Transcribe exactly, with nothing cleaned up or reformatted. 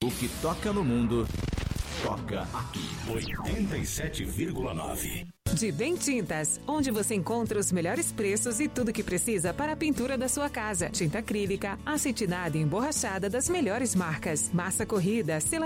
O que toca no mundo, toca aqui. oitenta e sete vírgula nove. De Bem Tintas, onde você encontra os melhores preços e tudo que precisa para a pintura da sua casa. Tinta acrílica, acetinada e emborrachada das melhores marcas. Massa corrida, selaria